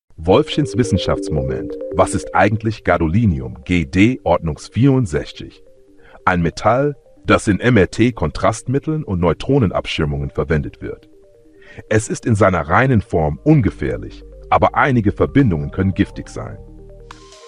Wolfchens Wissenschaftsmoment. Was ist eigentlich Gadolinium, GD Ordnungs 64? Ein Metall, das in MRT-Kontrastmitteln und Neutronenabschirmungen verwendet wird. Es ist in seiner reinen Form ungefährlich, aber einige Verbindungen können giftig sein.